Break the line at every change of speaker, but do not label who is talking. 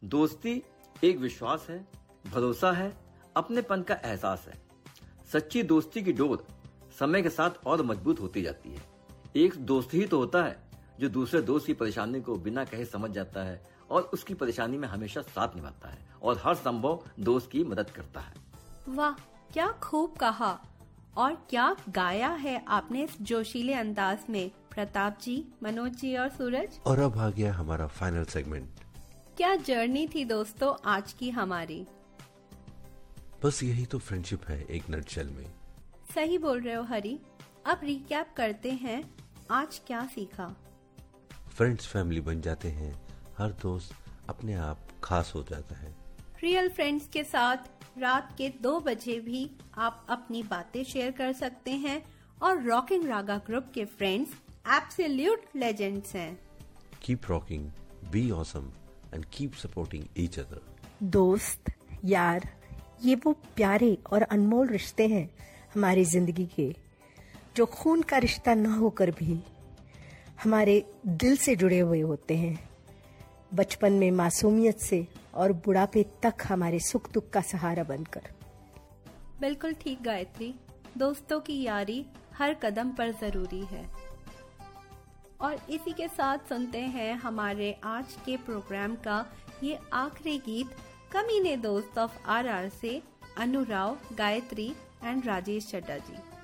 दोस्ती एक विश्वास है, भरोसा है, अपनेपन का एहसास है। सच्ची दोस्ती की डोर समय के साथ और मजबूत होती जाती है। एक दोस्त ही तो होता है जो दूसरे दोस्त की परेशानी को बिना कहे समझ जाता है और उसकी परेशानी में हमेशा साथ निभाता है और हर संभव दोस्त की मदद करता है।
वाह, क्या खूब कहा और क्या गाया है आपने इस जोशीले अंदाज में प्रताप जी, मनोज जी और सूरज।
और अब आ गया हमारा फाइनल सेगमेंट।
क्या जर्नी थी दोस्तों आज की हमारी।
बस यही तो फ्रेंडशिप है एक नटशेल में।
सही बोल रहे हो हरी। अब रिकैप करते हैं, आज क्या सीखा।
फ्रेंड्स फैमिली बन जाते हैं, हर दोस्त अपने आप खास हो जाता है।
रियल फ्रेंड्स के साथ रात के 2 बजे भी आप अपनी बातें शेयर कर सकते हैं और रॉकिंग रागा ग्रुप के फ्रेंड्स एब्सोल्यूट लेजेंड्स हैं।
Keep rocking, be awesome and keep supporting each other.
दोस्त, यार, ये वो प्यारे और अनमोल रिश्ते हैं हमारी जिंदगी के, जो खून का रिश्ता न होकर भी हमारे दिल से जुड़े हुए होते हैं। बचपन में मासूमियत से और बुढ़ापे तक हमारे सुख दुख का सहारा बनकर।
बिल्कुल ठीक गायत्री, दोस्तों की यारी हर कदम पर जरूरी है। और इसी के साथ सुनते हैं हमारे आज के प्रोग्राम का ये आखिरी गीत, कमीने दोस्त ऑफ आरआर से अनु राव, गायत्री एंड राजेश चड्डा जी।